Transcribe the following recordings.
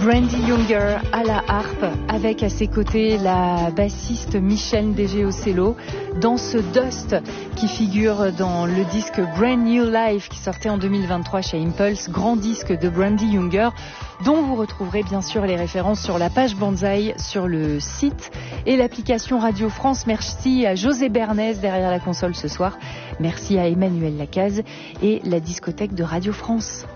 Brandee Younger à la harpe, avec à ses côtés la bassiste Michelle Ndege au cello, dans ce Dust qui figure dans le disque Brand New Life qui sortait en 2023 chez Impulse, grand disque de Brandee Younger, dont vous retrouverez bien sûr les références sur la page Banzai, sur le site et l'application Radio France. Merci à José Bernès derrière la console ce soir. Merci à Emmanuel Lacaze et la discothèque de Radio France.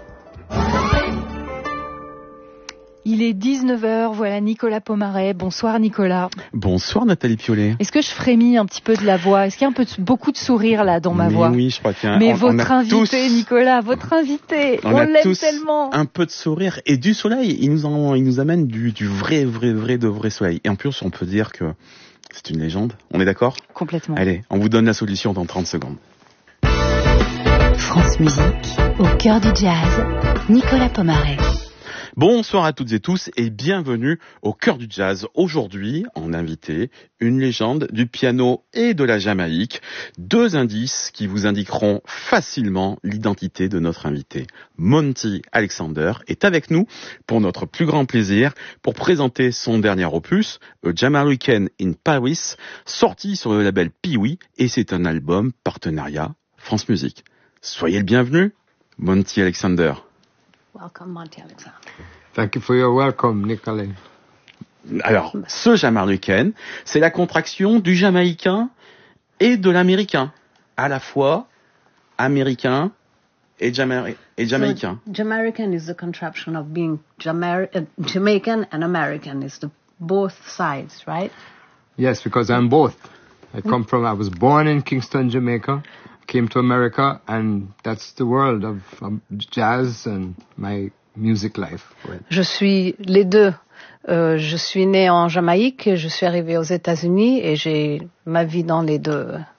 Il est 19h, voilà Nicolas Pomaret. Bonsoir Nicolas. Bonsoir Nathalie Piolet. Est-ce que je frémis un petit peu de la voix ? Est-ce qu'il y a beaucoup de sourire là dans ma voix ? Oui, je crois qu'il y a un... Mais votre invité, Nicolas, votre invité, on l'aime tous tellement. Un peu de sourire et du soleil. Il nous amène du vrai soleil. Et en plus, on peut dire que c'est une légende. On est d'accord ? Complètement. Allez, on vous donne la solution dans 30 secondes. France Musique, au cœur du jazz, Nicolas Pomaret. Bonsoir à toutes et tous et bienvenue au cœur du jazz. Aujourd'hui, en invité, une légende du piano et de la Jamaïque. 2 indices qui vous indiqueront facilement l'identité de notre invité. Monty Alexander est avec nous pour notre plus grand plaisir pour présenter son dernier opus, A Jamaican in Paris, sorti sur le label Pee-wee, et c'est un album partenariat France Musique. Soyez le bienvenu, Monty Alexander. Welcome, Monty Alexander. Thank you for your welcome, Nicolas. Alors, ce Jamaïcain, c'est la contraction du jamaïcain et de l'américain. À la fois, américain et jamaïcain. So, Jamaican is the contraption of being Jamaican and American. It's both sides, right? Yes, because I'm both. I was born in Kingston, Jamaica, came to America, and that's the world of jazz and my music life. Je suis les deux. Je suis née en Jamaïque, je suis arrivée aux États-Unis et j'ai ma vie dans les deux